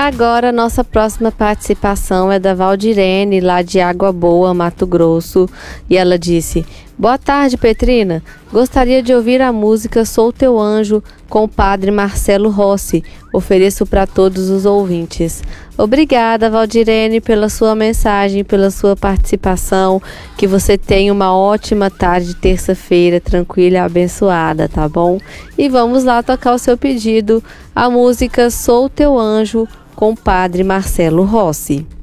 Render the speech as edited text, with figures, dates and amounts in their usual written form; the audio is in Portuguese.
Agora, nossa próxima participação é da Valdirene, lá de Água Boa, Mato Grosso. E ela disse: boa tarde, Petrina. Gostaria de ouvir a música Sou Teu Anjo, com o padre Marcelo Rossi. Ofereço para todos os ouvintes. Obrigada, Valdirene, pela sua mensagem, pela sua participação. Que você tenha uma ótima tarde, terça-feira, tranquila e abençoada, tá bom? E vamos lá tocar o seu pedido, a música Sou Teu Anjo, com o padre Marcelo Rossi.